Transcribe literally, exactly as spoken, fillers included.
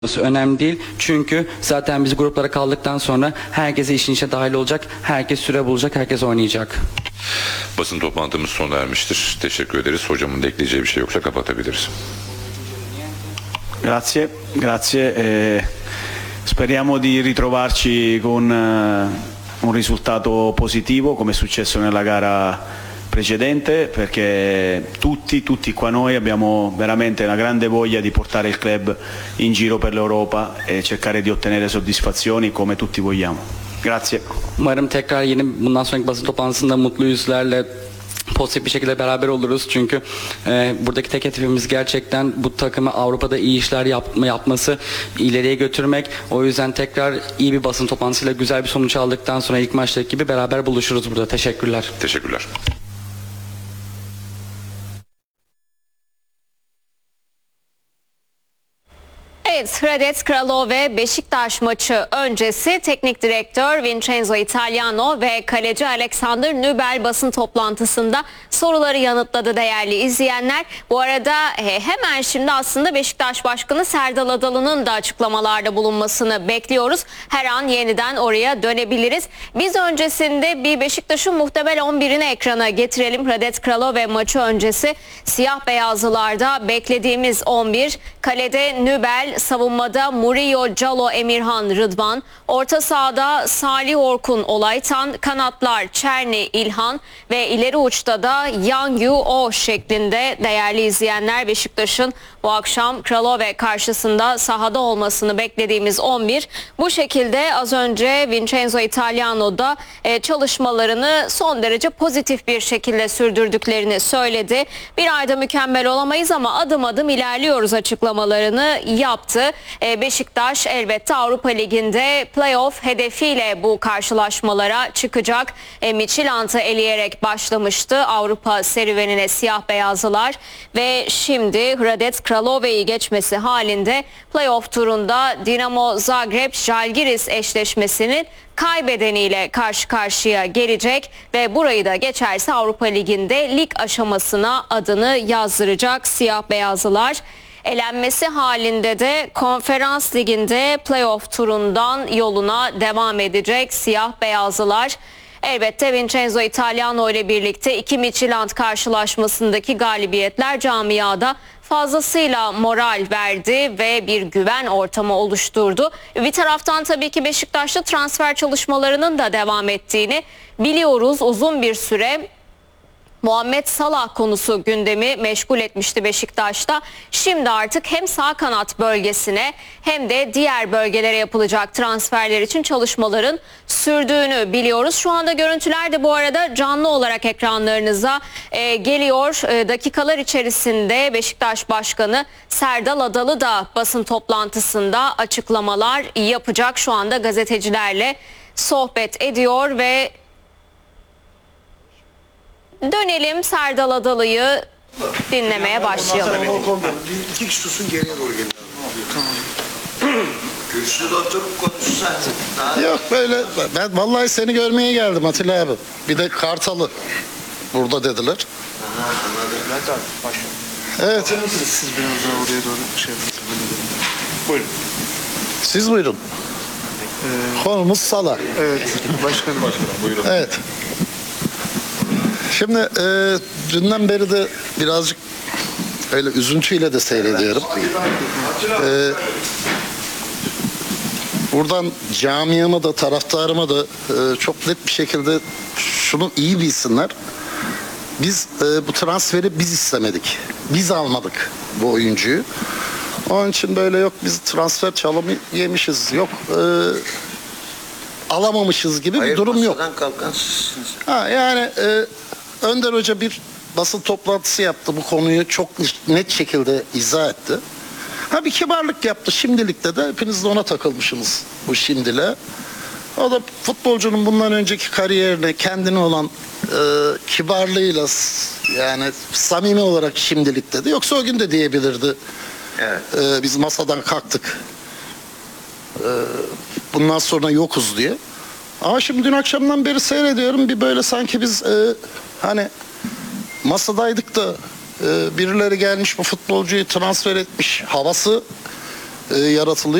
önemli değil. Çünkü zaten biz gruplara kaldıktan sonra herkese işin içine dahil olacak. Herkes süre bulacak. Herkes oynayacak. Basın toplantımız sona ermiştir. Teşekkür ederiz. Hocamın da ekleyeceği bir şey yoksa kapatabiliriz. Grazie, grazie. Eh, speriamo di ritrovarci con eh, un risultato positivo come è successo nella gara precedente, perché tutti, tutti qua noi abbiamo veramente una grande voglia di portare il club in giro per l'Europa e cercare di ottenere soddisfazioni come tutti vogliamo. Grazie. Umarım tekrar yeni bundan sonraki basın toplantısında mutlu yüzlerle pozitif bir şekilde beraber oluruz. Çünkü e, buradaki tek hedefimiz gerçekten bu takımı Avrupa'da iyi işler yapma, yapması, ileriye götürmek. O yüzden tekrar iyi bir basın toplantısıyla güzel bir sonuç aldıktan sonra ilk maçtaki gibi beraber buluşuruz burada. Teşekkürler. Teşekkürler. Evet, Hradec Kralov ve Beşiktaş maçı öncesi teknik direktör Vincenzo Italiano ve kaleci Alexander Nübel basın toplantısında soruları yanıtladı değerli izleyenler. Bu arada hemen şimdi aslında Beşiktaş Başkanı Serdal Adalı'nın da açıklamalarda bulunmasını bekliyoruz. Her an yeniden oraya dönebiliriz. Biz öncesinde bir Beşiktaş'ın muhtemel on birini ekrana getirelim. Hradec Kralov ve maçı öncesi siyah beyazlılarda beklediğimiz on bir. Kalede Nübel, savunmada Murillo, Calo, Emirhan, Rıdvan, orta sahada Salih Orkun, Olaytan, kanatlar Çerni, İlhan ve ileri uçta da Yang Yu O şeklinde değerli izleyenler Beşiktaş'ın bu akşam Kralove karşısında sahada olmasını beklediğimiz on bir. Bu şekilde az önce Vincenzo Italiano da e, çalışmalarını son derece pozitif bir şekilde sürdürdüklerini söyledi. Bir ayda mükemmel olamayız ama adım adım ilerliyoruz açıklamalarını yaptı. E, Beşiktaş elbette Avrupa Ligi'nde playoff hedefiyle bu karşılaşmalara çıkacak. E, Midtjylland'ı eleyerek başlamıştı Avrupa serüvenine siyah beyazlılar ve şimdi Hradec Kralova'yı geçmesi halinde playoff turunda Dinamo Zagreb Žalgiris eşleşmesinin kaybedeniyle karşı karşıya gelecek ve burayı da geçerse Avrupa Ligi'nde lig aşamasına adını yazdıracak siyah beyazlılar. Elenmesi halinde de Konferans Ligi'nde playoff turundan yoluna devam edecek siyah beyazlılar. Elbette Vincenzo Italiano ile birlikte iki Midtjylland karşılaşmasındaki galibiyetler camiada fazlasıyla moral verdi ve bir güven ortamı oluşturdu. Bir taraftan tabii ki Beşiktaş'ta transfer çalışmalarının da devam ettiğini biliyoruz. Uzun bir süre Muhammed Salah konusu gündemi meşgul etmişti Beşiktaş'ta. Şimdi artık hem sağ kanat bölgesine hem de diğer bölgelere yapılacak transferler için çalışmaların sürdüğünü biliyoruz. Şu anda görüntüler de bu arada canlı olarak ekranlarınıza e, geliyor. E, dakikalar içerisinde Beşiktaş Başkanı Serdal Adalı da basın toplantısında açıklamalar yapacak. Şu anda gazetecilerle sohbet ediyor ve dönelim Serdal Adalı'yı dinlemeye başlayalım. İki kişi tutsun geriye doğru gelin. Tamam. Kürsüde oturup konuşsan. Yok böyle ben vallahi seni görmeye geldim Atilla abi. Bir de Kartalı burada dediler. Aha, anladım. Bülent abi başlayalım. Evet. Siz biraz daha oraya doğru şey yapın. Buyurun. Siz buyurun. Ee, Konumuz Salah. evet. Başkanım. Başkanım buyurun. Evet. Şimdi e, dünden beri de birazcık öyle üzüntüyle de seyrediyorum. E, buradan camiama da taraftarıma da e, çok net bir şekilde şunu iyi bilsinler. Biz e, bu transferi biz istemedik. Biz almadık bu oyuncuyu. Onun için böyle yok biz transfer çalımı yemişiz. Yok e, alamamışız gibi Hayır, bir durum yok. masadan kalkan sizsiniz. Ha, yani e, Önder Hoca bir basın toplantısı yaptı. Bu konuyu çok net şekilde izah etti. Ha bir kibarlık yaptı. Şimdilikte de hepiniz de ona takılmışsınız bu şimdile. O da futbolcunun bundan önceki kariyerine kendine olan e, kibarlığıyla yani samimi olarak şimdilikte de. Yoksa o gün de diyebilirdi. Evet. E, biz masadan kalktık. E, bundan sonra yokuz diye. Ama şimdi dün akşamdan beri seyrediyorum bir böyle sanki biz e, hani masadaydık da e, birileri gelmiş bu futbolcuyu transfer etmiş havası e, yaratılıyor.